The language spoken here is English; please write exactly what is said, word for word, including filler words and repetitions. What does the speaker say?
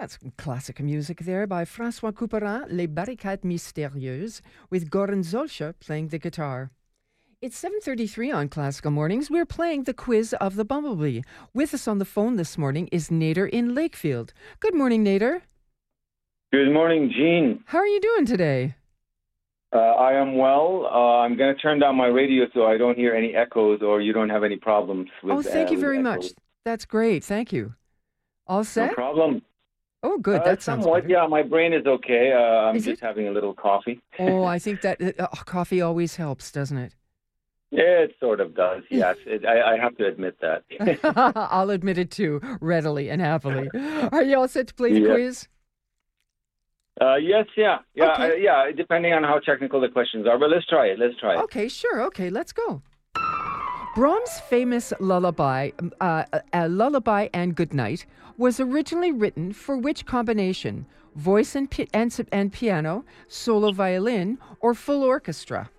That's classic music there by François Couperin, Les Barricades Mystérieuses, with Goran Zolsha playing the guitar. It's seven thirty-three on Classical Mornings. We're playing the quiz of the Bumblebee. With us on the phone this morning is Nader in Lakefield. Good morning, Nader. Good morning, Jean. How are you doing today? Uh, I am well. Uh, I'm going to turn down my radio so I don't hear any echoes or you don't have any problems with Oh, thank uh, you with very echoes. much. That's great. Thank you. All set? No problem. Oh, good. Uh, That sounds somewhat, better. yeah, my brain is okay. Uh, I'm Is just it? having a little coffee. Oh, I think that uh, oh, coffee always helps, doesn't it? Yeah, it sort of does, yes. It, I, I have to admit that. I'll admit it too, readily and happily. Are you all set to play the Yeah. quiz? uh, yes, yeah. Yeah, Okay. uh, yeah, depending on how technical the questions are. But let's try it. Let's try it. Okay, sure. Okay, let's go. Brahms' famous lullaby, uh, uh, Lullaby and Goodnight, was originally written for which combination? Voice and, pi- and, s- and piano, solo violin, or full orchestra?